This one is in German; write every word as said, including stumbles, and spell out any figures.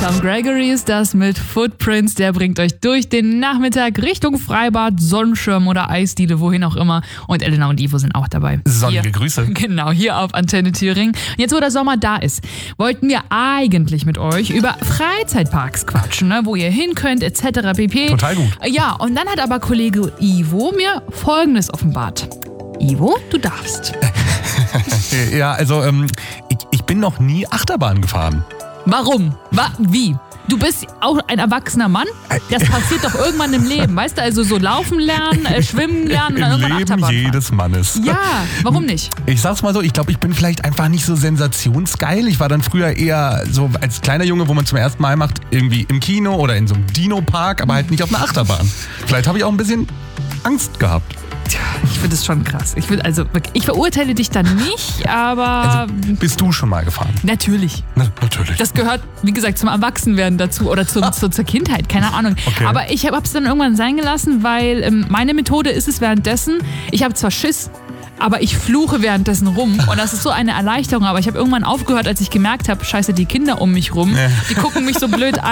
Tom Gregory ist das mit Footprints. Der bringt euch durch den Nachmittag Richtung Freibad, Sonnenschirm oder Eisdiele, wohin auch immer. Und Elena und Ivo sind auch dabei. Sonnige hier, Grüße. Genau, hier auf Antenne Thüringen. Jetzt, wo der Sommer da ist, wollten wir eigentlich mit euch über Freizeitparks quatschen, ne? Wo ihr hin könnt, et cetera pp. Total gut. Ja, und dann hat aber Kollege Ivo mir Folgendes offenbart. Ivo, du darfst. Ja, also ähm, ich, ich bin noch nie Achterbahn gefahren. Warum? Wa- wie? Du bist auch ein erwachsener Mann? Das passiert doch irgendwann im Leben, weißt du? Also so laufen lernen, äh, schwimmen lernen und dann Im irgendwann Leben Achterbahn fahren. jedes Mannes. Ja, warum nicht? Ich sag's mal so, ich glaube, ich bin vielleicht einfach nicht so sensationsgeil. Ich war dann früher eher so als kleiner Junge, wo man zum ersten Mal macht, irgendwie im Kino oder in so einem Dino-Park, aber halt nicht auf einer Achterbahn. Vielleicht habe ich auch ein bisschen Angst gehabt. Tja, ich finde es schon krass. Ich find, also wirklich, ich verurteile dich dann nicht, aber Also, bist du schon mal gefahren? natürlich. Na, natürlich. Das gehört, wie gesagt, zum Erwachsenwerden dazu oder zum, zur, zur Kindheit, keine Ahnung. Okay. Aber ich habe es dann irgendwann sein gelassen, weil ähm, meine Methode ist es währenddessen, ich habe zwar Schiss, aber ich fluche währenddessen rum und das ist so eine Erleichterung, aber ich habe irgendwann aufgehört, als ich gemerkt habe, scheiße, die Kinder um mich rum, die gucken mich so blöd an.